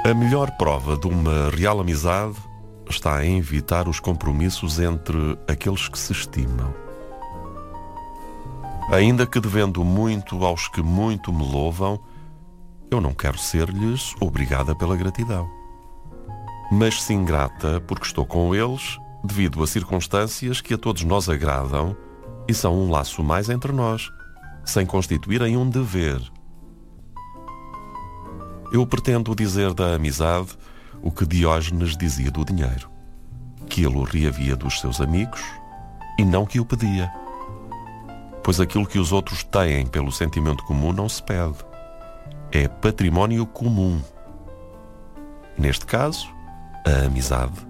A melhor prova de uma real amizade está em evitar os compromissos entre aqueles que se estimam. Ainda que devendo muito aos que muito me louvam, eu não quero ser-lhes obrigada pela gratidão. Mas sim grata porque estou com eles devido a circunstâncias que a todos nós agradam e são um laço mais entre nós, sem constituírem um dever. Eu pretendo dizer da amizade o que Diógenes dizia do dinheiro, que ele o reavia dos seus amigos e não que o pedia, pois aquilo que os outros têm pelo sentimento comum não se pede, é património comum. Neste caso, a amizade